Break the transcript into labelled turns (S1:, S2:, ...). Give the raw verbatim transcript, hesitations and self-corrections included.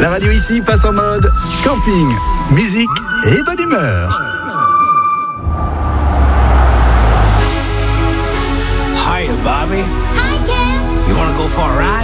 S1: La radio ici passe en mode camping, musique et bonne humeur.
S2: Hiya, Bobby.
S3: Hi, Ken.
S2: You wanna go for a ride?